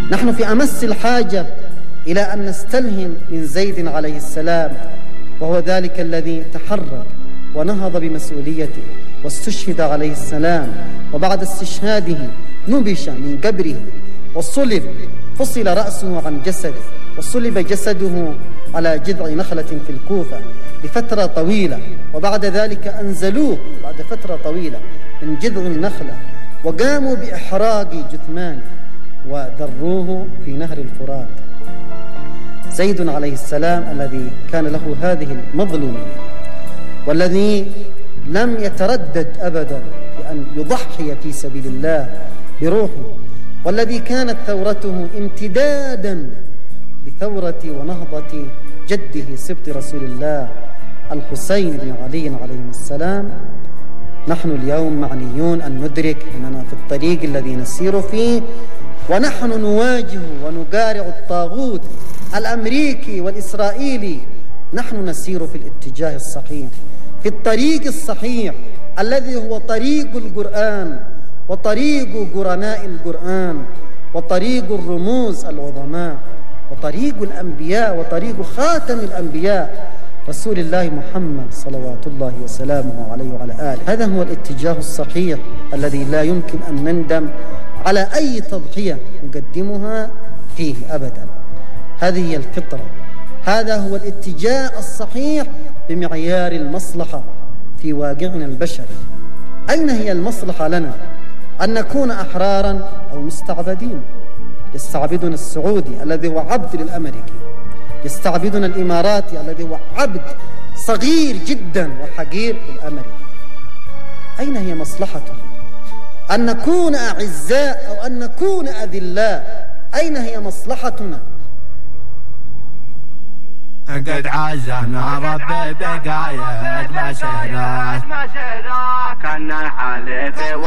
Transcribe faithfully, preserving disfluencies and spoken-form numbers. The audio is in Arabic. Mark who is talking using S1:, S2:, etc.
S1: نحن في أمس الحاجة إلى أن نستلهم من زيد عليه السلام، وهو ذلك الذي تحرر ونهض بمسؤوليته واستشهد عليه السلام، وبعد استشهاده نبش من قبره وصلب، فصل رأسه عن جسده وصلب جسده على جذع نخلة في الكوفة لفترة طويلة، وبعد ذلك أنزلوه بعد فترة طويلة من جذع النخلة وقاموا بإحراق جثمانه وذروه في نهر الفرات. زيد عليه السلام الذي كان له هذه المظلومية والذي لم يتردد أبدا في أن يضحي في سبيل الله بروحه، والذي كانت ثورته امتدادا لثورة ونهضة جده سبط رسول الله الحسين بن علي عليه السلام، نحن اليوم معنيون أن ندرك أننا في الطريق الذي نسير فيه، ونحن نواجه ونقارع الطاغوت الأمريكي والإسرائيلي. نحن نسير في الاتجاه الصحيح، في الطريق الصحيح الذي هو طريق القرآن وطريق قرناء القرآن وطريق الرموز العظماء وطريق الأنبياء وطريق خاتم الأنبياء رسول الله محمد صلوات الله وسلامه عليه وعلى آله. هذا هو الاتجاه الصحيح الذي لا يمكن أن نندم على أي تضحية نقدمها فيه أبدا. هذه هي الفطرة، هذا هو الاتجاه الصحيح بمعيار المصلحة في واقعنا البشري. أين هي المصلحة لنا؟ أن نكون أحرارا أو مستعبدين. يستعبدنا السعودي الذي هو عبد للأمريكي، يستعبدنا الإماراتي الذي هو عبد صغير جدا وحقير للأمريكي. أين هي مصلحتنا؟ أن نكون أعزاء أو أن نكون أذلاء؟ أين هي مصلحتنا؟
S2: قد عزمنا ربي بقايد ما شهدك كنا الحليف